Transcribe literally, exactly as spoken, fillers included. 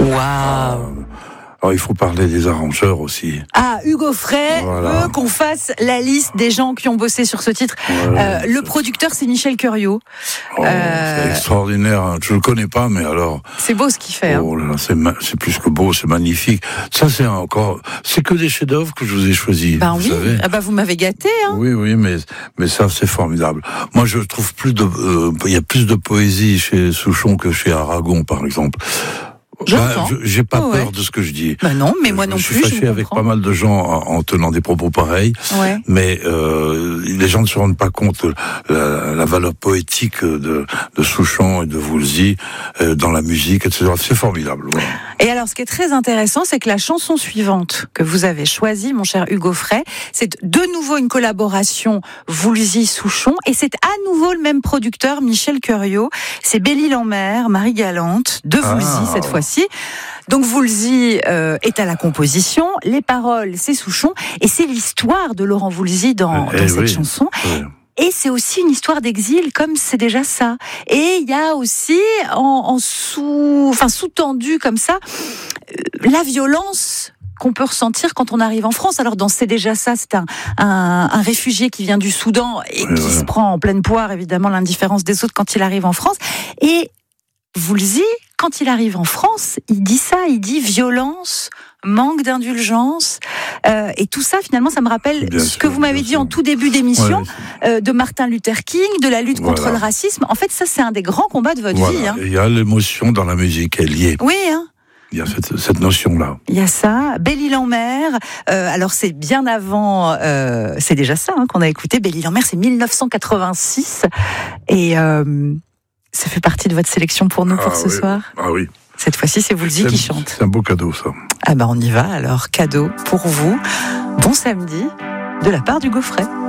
Waouh. Euh, Alors, il faut parler des arrangeurs aussi. Ah, Hugo Frey Voilà. veut qu'on fasse la liste des gens qui ont bossé sur ce titre. Ouais, euh, le producteur, c'est Michel Curiot. Oh, Euh, C'est extraordinaire. Hein. Je le connais pas, mais alors. C'est beau ce qu'il fait. Hein. Oh là là, c'est, ma- c'est plus que beau, c'est magnifique. Ça, c'est encore. C'est que des chefs-d'œuvre que je vous ai choisis. Ben vous oui. savez. Ah bah vous m'avez gâté. Hein. Oui, oui, mais mais ça, c'est formidable. Moi, je trouve plus de. euh, Il y a plus de poésie chez Souchon que chez Aragon, par exemple. J'entends. je- j'ai pas Oh, peur ouais. de ce que je dis. Bah non, mais moi je non me suis plus. fâché je vous avec comprends. pas mal de gens en, en tenant des propos pareils, Ouais. mais euh, les gens ne se rendent pas compte de la, la valeur poétique de, de Souchon et de Woolsey euh, dans la musique, et cetera. C'est formidable. Voilà. Et alors, ce qui est très intéressant, c'est que la chanson suivante que vous avez choisie, mon cher Hugo Frey, c'est de nouveau une collaboration Woolsey-Souchon, et c'est à nouveau le même producteur, Michel Curiot. C'est Belle-Île-en-Mer, Marie Galante, de Woolsey Ah. cette fois-ci. Donc Woolsey euh, est à la composition, les paroles, c'est Souchon, et c'est l'histoire de Laurent Woolsey dans, Eh dans cette oui. chanson. Ouais. Et c'est aussi une histoire d'exil, comme c'est déjà ça. Et il y a aussi, en, en sous, enfin sous-tendu comme ça, euh, la violence qu'on peut ressentir quand on arrive en France. Alors dans C'est déjà ça, c'est un, un, un réfugié qui vient du Soudan et Ouais, qui ouais. se prend en pleine poire, évidemment, l'indifférence des autres quand il arrive en France. Et Woolsey, quand il arrive en France, il dit ça, il dit violence, manque d'indulgence, euh, et tout ça, finalement, ça me rappelle Bien ce sûr, que vous m'avez bien dit sûr. en tout début d'émission, Ouais, euh, de Martin Luther King, de la lutte contre Voilà. le racisme. En fait, ça, c'est un des grands combats de votre voilà. vie. Hein. Et il y a l'émotion dans la musique, elle y est. Oui, hein. Il y a cette, cette notion-là. Il y a ça, Belle-Île-en-Mer. Euh, alors c'est bien avant, euh, c'est déjà ça hein, qu'on a écouté. Belle-Île-en-Mer, c'est dix-neuf cent quatre-vingt-six, et euh, ça fait partie de votre sélection pour nous pour Ah ce oui. soir. Ah oui. Cette fois-ci, c'est Woolsey C'est- qui chante. C'est un beau cadeau, ça. Ah ben on y va. Alors cadeau pour vous. Bon samedi de la part du Gaufret.